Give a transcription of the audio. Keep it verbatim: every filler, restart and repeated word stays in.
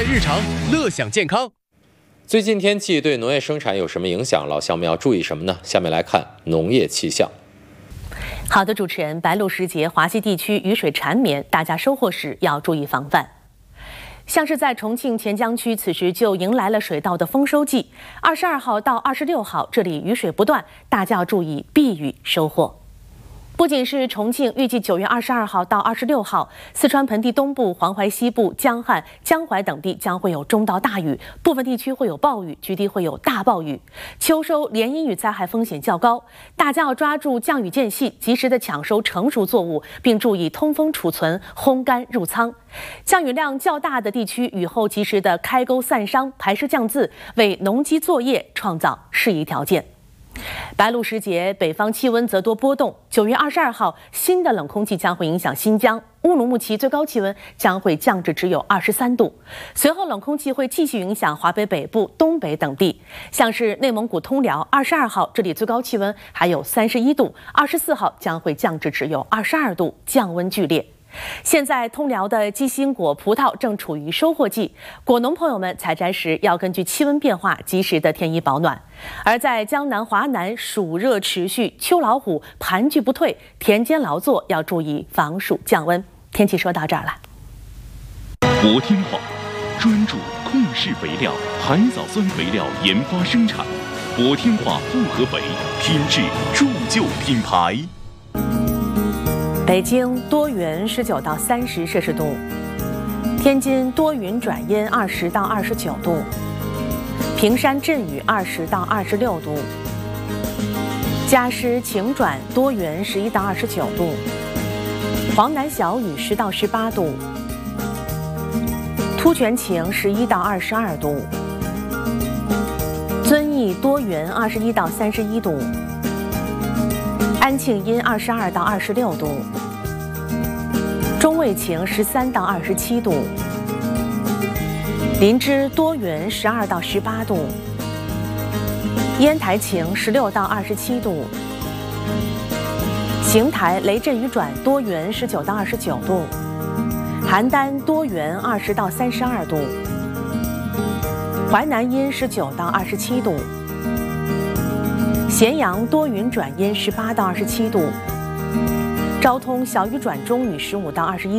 在日常，乐享健康。 最近天气对农业生产有什么影响？老乡们要注意什么呢？下面来看农业气象。 好的，主持人，白露时节，华西地区雨水缠绵，大家收获时要注意防范。像是在重庆黔江区，此时就迎来了水稻的丰收季。二十二号到二十六号，这里雨水不断，大家要注意避雨收获。不仅是重庆，预计九月二十二号到二十六号，四川盆地东部、黄淮西部、江汉、江淮等地将会有中到大雨，部分地区会有暴雨，局地会有大暴雨。秋收连阴雨灾害风险较高，大家要抓住降雨间隙，及时的抢收成熟作物，并注意通风储存、烘干入仓。降雨量较大的地区，雨后及时的开沟散商、排湿降渍，为农机作业创造适宜条件。白露时节，北方气温则多波动。九月二十二号，新的冷空气将会影响新疆，乌鲁木齐最高气温将会降至只有二十三度。随后，冷空气会继续影响华北北部、东北等地，像是内蒙古通辽，二十二号这里最高气温还有三十一度，二十四号将会降至只有二十二度，降温剧烈。现在通辽的鸡心果、葡萄正处于收获季，果农朋友们采摘时要根据气温变化及时的添衣保暖。而在江南、华南，暑热持续，秋老虎盘踞不退，田间劳作要注意防暑降温。天气说到这儿了。 博天化专注控制肥料、海藻酸肥料研发生产，博天化复合肥，品质铸就品牌。 北京多云，十九到三十摄氏度；天津多云转阴，二十到二十九度；平山阵雨，二十到二十六度；嘉施晴转多云，十一到二十九度；黄南小雨，十到十八度；突厥晴，十一到二十二度；遵义多云，二十一到三十一度；安庆阴，二十二到二十六度；中卫晴，十三到二十七度；林芝多云，十二到十八度；烟台晴，十六到二十七度；邢台雷阵雨转多云，十九到二十九度；邯郸多云，二十到三十二度；淮南阴，十九到二十七度；咸阳多云转阴，十八到二十七度；昭通小雨转中雨，十五到二十一。